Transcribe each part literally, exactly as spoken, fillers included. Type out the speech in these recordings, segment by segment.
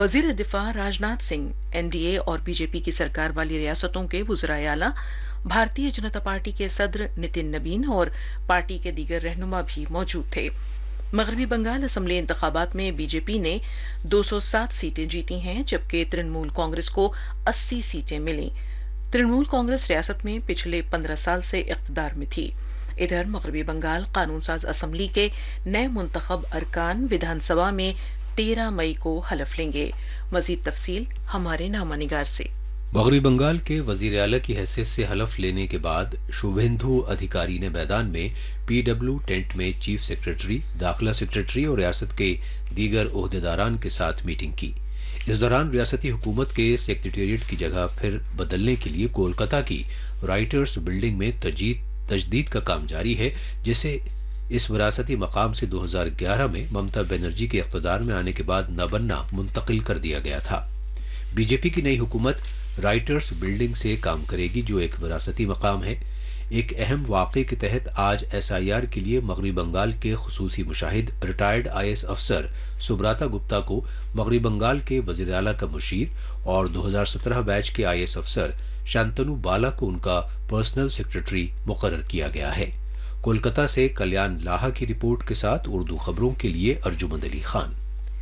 वजीर दिफा राजनाथ सिंह, एनडीए और बीजेपी की सरकार वाली रियासतों के वुज़राए आला, भारतीय जनता पार्टी के सदर नितिन नबीन और पार्टी के दीगर रहनुमा भी मौजूद थे। मगरबी बंगाल असम्बली इंतखाबात में बीजेपी ने दो सौ सात सीटें जीती हैं, जबकि तृणमूल कांग्रेस को अस्सी सीटें मिली। तृणमूल कांग्रेस रियासत में पिछले पंद्रह साल से इख्तिदार में थी। इधर मगरबी बंगाल कानून साज असम्बली के नए मुंतखब अरकान विधानसभा में तेरह मई को हलफ लेंगे। मजीद तफसील हमारे नामानिगार से। मगरबी बंगाल के वजीर आला की हैसियत से हलफ लेने के बाद शुभेंदु अधिकारी ने मैदान में पीडब्ल्यू टेंट में चीफ सेक्रेटरी, दाखिला सेक्रेटरी और रियासत के दीगर ओहदेदारान के साथ मीटिंग की। इस दौरान रियासती हुकूमत के सेक्रेटेरिएट की जगह फिर बदलने के लिए कोलकाता की राइटर्स बिल्डिंग में तजीद तजदीद का काम जारी है, जिसे इस विरासती मकाम से दो हज़ार ग्यारह में ममता बनर्जी के इख्तिदार में आने के बाद न बनना मुंतकिल कर दिया गया था। बीजेपी की नई हुकूमत राइटर्स बिल्डिंग से काम करेगी, जो एक विरासती मकाम है। एक अहम वाक़े के तहत आज एसआईआर के लिए मगरबी बंगाल के खुसूसी मुशाहिद रिटायर्ड आईएएस अफसर सुब्राता गुप्ता को मगरबी बंगाल के वज़ीर आला का मुशीर और दो हज़ार सत्रह बैच के आईएएस अफसर शांतनु बाला को उनका पर्सनल सेक्रेटरी मुकर्रर किया गया है। कोलकाता से कल्याण लाहा की रिपोर्ट के साथ उर्दू खबरों के लिए अर्जुमंद अली खान।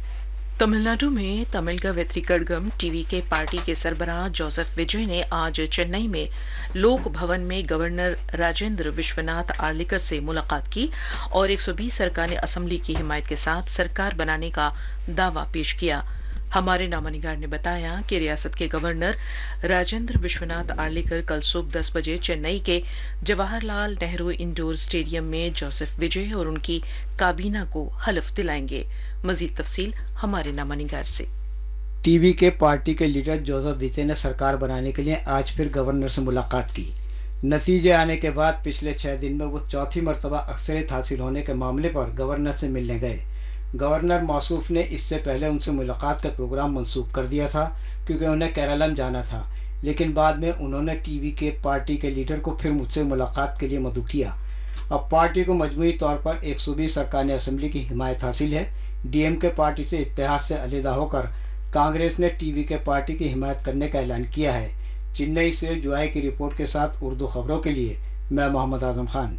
तमिलनाडु में तमिलगा वेत्रिकड़गम टीवी के पार्टी के सरबराह जोसेफ विजय ने आज चेन्नई में लोक भवन में गवर्नर राजेंद्र विश्वनाथ आर्लेकर से मुलाकात की और एक सौ बीस अरकान असम्बली की हिमायत के साथ सरकार बनाने का दावा पेश किया। हमारे नामानिगार ने बताया कि रियासत के गवर्नर राजेंद्र विश्वनाथ आर्लेकर कल सुबह दस बजे चेन्नई के जवाहरलाल नेहरू इंडोर स्टेडियम में जोसेफ विजय और उनकी काबीना को हलफ दिलाएंगे। मजीद तफसील हमारे नामानिगार से। टीवी के पार्टी के लीडर जोसेफ विजय ने सरकार बनाने के लिए आज फिर गवर्नर से मुलाकात की। नतीजे आने के बाद पिछले छह दिन में वो चौथी मरतबा अक्सरियत हासिल होने के मामले पर गवर्नर से मिलने गए। गवर्नर मौसूफ ने इससे पहले उनसे मुलाकात का प्रोग्राम मंसूख कर दिया था, क्योंकि उन्हें केरलम जाना था, लेकिन बाद में उन्होंने टीवी के पार्टी के लीडर को फिर मुझसे मुलाकात के लिए मदऊ किया। अब पार्टी को मजमूई तौर पर एक सौ बीस अरकान असम्बली की हिमायत हासिल है। डीएमके पार्टी से इत्तेहाद से अलहदा होकर कांग्रेस ने टीवी के पार्टी की हिमायत करने का ऐलान किया है। चेन्नई से जुआई की रिपोर्ट के साथ उर्दू खबरों के लिए मैं मोहम्मद आजम खान।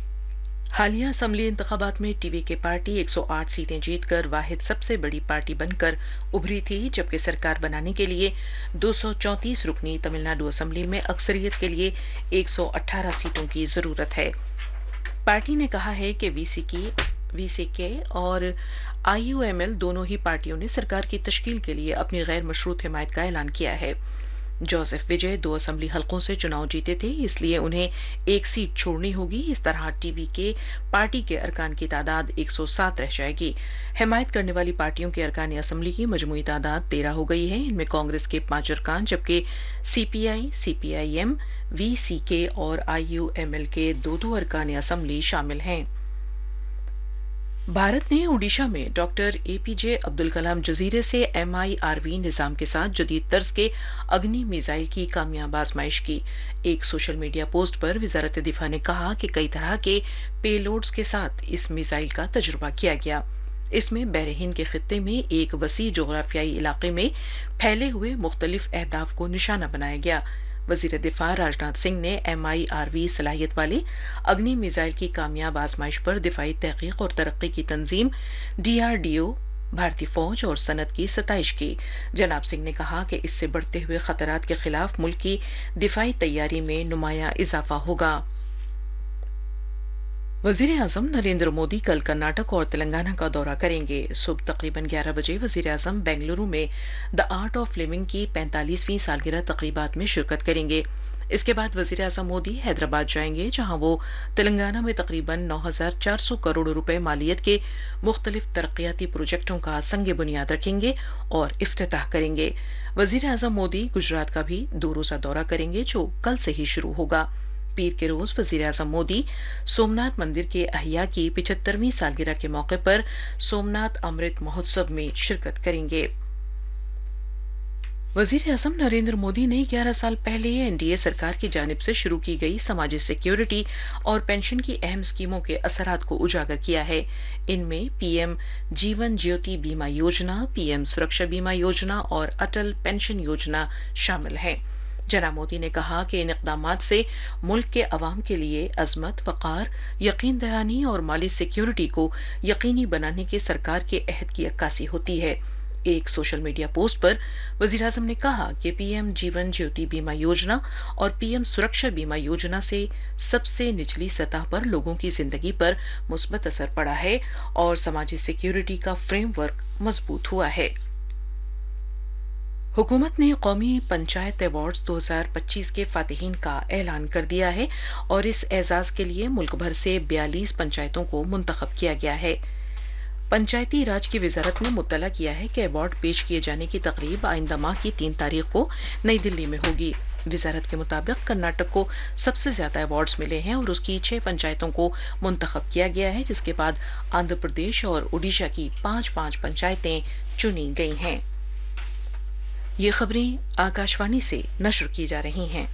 हालिया असम्बली इंतखाबात में टीवी के पार्टी एक सौ आठ सीटें जीतकर वाहिद सबसे बड़ी पार्टी बनकर उभरी थी, जबकि सरकार बनाने के लिए दो सौ चौंतीस रुकनी तमिलनाडु असम्बली में अक्सरियत के लिए एक सौ अठारह सीटों की जरूरत है। पार्टी ने कहा है कि वीसीके वीसीके और आईयूएमएल दोनों ही पार्टियों ने सरकार की तश्कील के लिए अपनी गैर मशरूत हिमायत का ऐलान किया है। जोसेफ विजय दो असम्बली हलकों से चुनाव जीते थे, इसलिए उन्हें एक सीट छोड़नी होगी। इस तरह टीवी के पार्टी के अरकान की तादाद एक सौ सात रह जाएगी। हिमायत करने वाली पार्टियों के अरकान असम्बली की मजमूई तादाद तेरह हो गई है। इनमें कांग्रेस के पांच अरकान, जबकि सीपीआई, सीपीआईएम, वीसीके और आईयूएमएल के दो दो अरकान असम्बली शामिल हैं। भारत ने ओडिशा में डॉक्टर एपीजे अब्दुल कलाम जजीरे से एमआईआरवी निजाम के साथ जदीद तर्ज के अग्नि मिसाइल की कामयाब आजमाइश की। एक सोशल मीडिया पोस्ट पर वजारत दिफा ने कहा कि कई तरह के पेलोड्स के साथ इस मिसाइल का तजुर्बा किया गया। इसमें बहरीन के खित्ते में एक वसी जोग्राफियाई इलाके में फैले हुए मुख्तलिफ अहदाफ को निशाना बनाया गया। वजीर दिफा राजनाथ सिंह ने एमआईआरवी सलाहियत वाले अग्नि मिसाइल की कामयाब आजमाइश पर दिफाई तहकीक और तरक्की की तंजीम डीआरडीओ, भारतीय फौज और सनत की सताइश की। जनाब सिंह ने कहा कि इससे बढ़ते हुए खतरात के खिलाफ मुल्क की दिफाई तैयारी में नुमाया इजाफा होगा। वजीर आजम नरेंद्र मोदी कल कर्नाटक और तेलंगाना का दौरा करेंगे। सुबह तकरीबन ग्यारह बजे वजीर आजम बेंगलुरु में द आर्ट ऑफ लिविंग की पैंतालीसवीं सालगिरह तकरीबात में शिरकत करेंगे। इसके बाद वजीर आजम मोदी हैदराबाद जाएंगे, जहां वो तेलंगाना में तकरीबन नौ हजार चार सौ करोड़ रुपए मालियत के मुख्तलिफ तरक्याती प्रोजेक्टों का संग बुनियाद रखेंगे और इफ्तिताह करेंगे। वजीर आजम मोदी गुजरात का भी दो रोजा दौरा करेंगे, जो कल से ही शुरू होगा। पीर के रोज वजीर आजम मोदी सोमनाथ मंदिर के अहिया की पिछहत्तरवीं सालगिरह के मौके पर सोमनाथ अमृत महोत्सव में शिरकत करेंगे। वजीर आजम नरेंद्र मोदी ने ग्यारह साल पहले एनडीए सरकार की जानिब से शुरू की गई समाजी सिक्योरिटी और पेंशन की अहम स्कीमों के असरात को उजागर किया है। इनमें पीएम जीवन ज्योति बीमा योजना, पीएम सुरक्षा बीमा योजना और अटल पेंशन योजना शामिल है। जनाब मोदी ने कहा कि इन इक़दामात से मुल्क के अवाम के लिए अजमत, वक़ार, यकीन दहानी और माली सिक्योरिटी को यकीनी बनाने के सरकार के अहद की अक्कासी होती है। एक सोशल मीडिया पोस्ट पर वजीर आजम ने कहा कि पीएम जीवन ज्योति बीमा योजना और पीएम सुरक्षा बीमा योजना से सबसे निचली सतह पर लोगों की जिंदगी पर मुस्बत असर पड़ा है और समाजी सिक्योरिटी का फ्रेमवर्क मजबूत हुआ है। हुकूमत ने कौमी पंचायत अवार्ड्स दो हज़ार पच्चीस के फातिहीन का ऐलान कर दिया है और इस एजाज के लिए मुल्क भर से बयालीस पंचायतों को मुंतखब किया गया है। पंचायती राज की वजारत ने मुत्तला किया है कि अवार्ड पेश किए जाने की तकरीब आइंदा माह की तीन तारीख को नई दिल्ली में होगी। वजारत के मुताबिक कर्नाटक को सबसे ज्यादा अवार्ड्स मिले हैं और उसकी छह पंचायतों को मुंतखब किया गया है, जिसके बाद आंध्र प्रदेश और ओडिशा की पांच पांच पंचायतें चुनी गई हैं। ये खबरें आकाशवाणी से नश्र की जा रही हैं।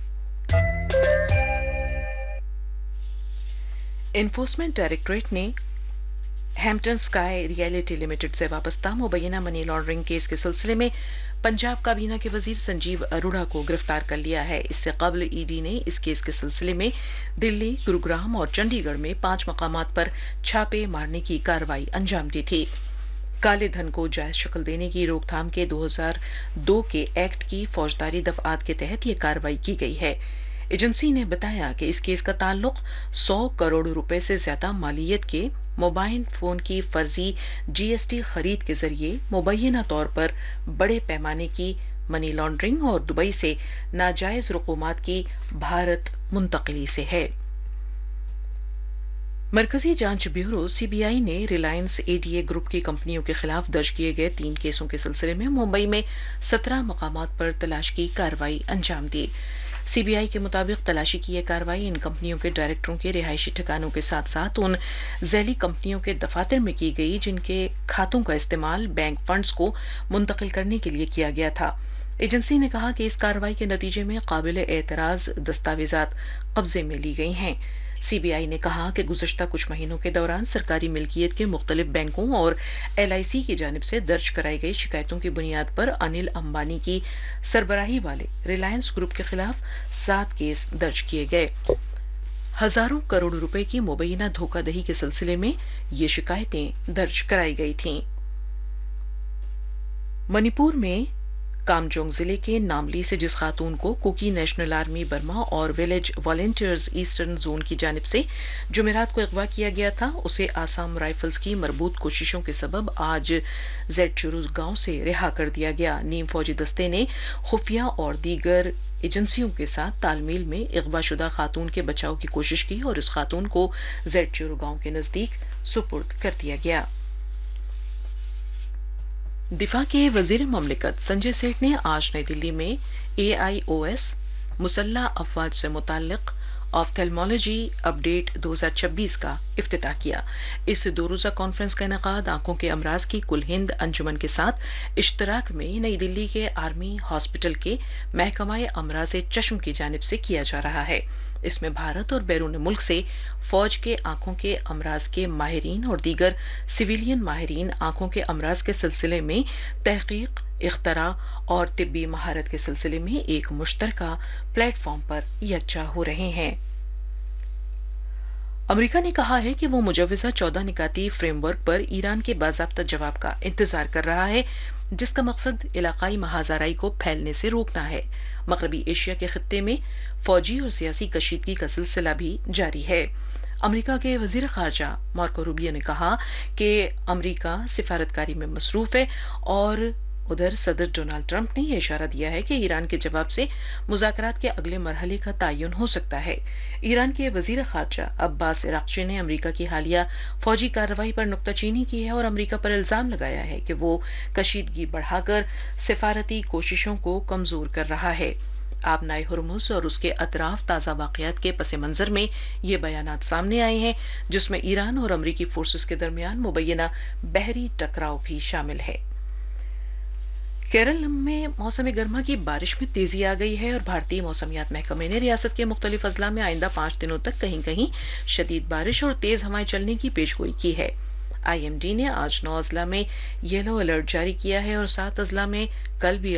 एनफोर्समेंट डायरेक्टोरेट ने हैम्पटन स्काई रियलिटी लिमिटेड से वाबस्ता मुबैना मनी लॉन्ड्रिंग केस के सिलसिले में पंजाब काबीना के वजीर संजीव अरोड़ा को गिरफ्तार कर लिया है। इससे कबल ईडी ने इस केस के सिलसिले में दिल्ली, गुरुग्राम और चंडीगढ़ में पांच मकामात पर छापे मारने की कार्रवाई अंजाम दी थी। काले धन को जायज शक्ल देने की रोकथाम के दो हज़ार दो के एक्ट की फौजदारी दफआत के तहत ये कार्रवाई की गई है। एजेंसी ने बताया कि इस केस का ताल्लुक सौ करोड़ रुपए से ज्यादा मालियत के मोबाइल फोन की फर्जी जीएसटी खरीद के जरिए मुबैना तौर पर बड़े पैमाने की मनी लॉन्ड्रिंग और दुबई से नाजायज रकूमात की भारत मुंतकिली से है। मरकजी जांच ब्यूरो सीबीआई ने रिलायंस एडीए ग्रुप की कंपनियों के खिलाफ दर्ज किए गए तीन केसों के सिलसिले में मुंबई में सत्रह मकामात पर तलाश की कार्रवाई अंजाम दी। सीबीआई के मुताबिक तलाशी की यह कार्रवाई इन कंपनियों के डायरेक्टरों के रिहायशी ठिकानों के साथ साथ उन जैली कंपनियों के दफातर में की गई जिनके खातों का इस्तेमाल बैंक फंड्स को मुंतकिल करने के लिए किया गया था। एजेंसी ने कहा कि इस कार्रवाई के नतीजे में काबिल एतराज दस्तावेजात कब्जे में ली गई हैं। सीबीआई ने कहा कि गुज़श्ता कुछ महीनों के दौरान सरकारी मिल्कियत के मुख्तलिफ बैंकों और एलआईसी की जानिब से दर्ज कराई गई शिकायतों की बुनियाद पर अनिल अंबानी की सरबराही वाले रिलायंस ग्रुप के खिलाफ सात केस दर्ज किए गए। हजारों करोड़ रुपए की मुबैना धोखाधड़ी के सिलसिले में ये शिकायतें दर्ज कराई गई थीं। मणिपुर में कामजोंग जिले के नामली से जिस खातून को कुकी नेशनल आर्मी बर्मा और विलेज वॉलेंटियर्स ईस्टर्न जोन की जानिब से जुमेरात को अगवा किया गया था, उसे आसाम राइफल्स की मरबूत कोशिशों के सबब आज जेड चुरू गांव से रिहा कर दिया गया। नीम फौजी दस्ते ने खुफिया और दीगर एजेंसियों के साथ तालमेल में अगवाशुदा खातून के बचाव की कोशिश की और इस खातून को जेड चुरू गांव के नजदीक सुपुर्द कर दिया गया। दिफा के वजीर ममलिकत संजय सेठ ने आज नई दिल्ली में एआईओएस मुसल्ला अफवाज से मुताल्लिक ऑफ्थेल्मोलॉजी अपडेट दो हज़ार छब्बीस का इफ्तिताह किया। इस दो रोजा कॉन्फ्रेंस का इनेकाद आंखों के अमराज की कुल हिंद अंजुमन के साथ इश्तराक में नई दिल्ली के आर्मी हॉस्पिटल के महकमाए अमराज चश्म की जानिब से किया जा रहा है। इसमें भारत और बैरून मुल्क से फौज के आंखों के अमराज के माहिरीन और दीगर सिविलियन माहिरीन आंखों के अमराज के सिलसिले में तहकीक, इख्तरा और तिब्बी महारत के सिलसिले में एक मुश्तरका प्लेटफॉर्म पर यकजा हो रहे हैं। अमेरिका ने कहा है कि वो मुजव्वजा चौदह निकाती फ्रेमवर्क पर ईरान के बाज़ाब्ता जवाब का इंतजार कर रहा है, जिसका मकसद इलाकाई महाजराई को फैलने से रोकना है। मगरबी एशिया के खित्ते में फौजी और सियासी कशीदगी का सिलसिला भी जारी है। अमेरिका के वजीर खारजा मार्को रूबियो ने कहा कि अमेरिका सिफारतकारी में मसरूफ है और उधर सदर डोनाल्ड ट्रंप ने यह इशारा दिया है कि ईरान के जवाब से मुज़ाकरात के अगले मरहले का तयन हो सकता है। ईरान के वजीर खारजा अब्बास इराक्ची ने अमेरिका की हालिया फौजी कार्रवाई पर नुक्ताचीनी की है और अमेरिका पर इल्जाम लगाया है कि वो कशीदगी बढ़ाकर सिफारती कोशिशों को कमजोर कर रहा है। आबनाए हुर्मुज़ और उसके अतराफ ताज़ा वाक़यात के पस मंजर में ये बयानात सामने आए हैं, जिसमें ईरान और अमरीकी फोर्सेस के दरमियान मुबैना बहरी टकराव भी शामिल है। केरल में मौसम गर्मा की बारिश में तेजी आ गई है और भारतीय मौसमियात महकमे ने रियासत के मुख्तलिफ अजला में आइंदा पांच दिनों तक कहीं कहीं शदीद बारिश और तेज हवाएं चलने की पेशगोई की है। आईएमडी ने आज नौ अजला में येलो अलर्ट जारी किया है और सात अजला में कल भी